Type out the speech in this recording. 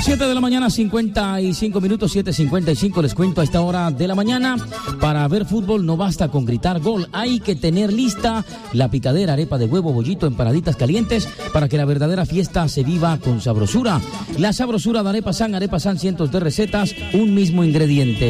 7 de la mañana, 55 minutos, 7:55. Les cuento a esta hora de la mañana. Para ver fútbol no basta con gritar gol. Hay que tener lista la picadera, arepa de huevo, bollito, empanaditas calientes para que la verdadera fiesta se viva con sabrosura. La sabrosura de Arepa San, cientos de recetas, un mismo ingrediente.